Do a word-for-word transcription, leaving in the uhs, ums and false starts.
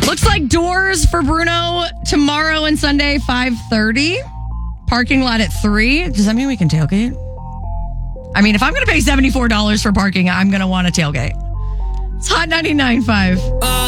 Looks like doors for Bruno tomorrow and Sunday, five thirty. Parking lot at three. Does that mean we can tailgate? I mean, if I'm going to pay seventy-four dollars for parking, I'm going to want a tailgate. It's Hot ninety-nine point five.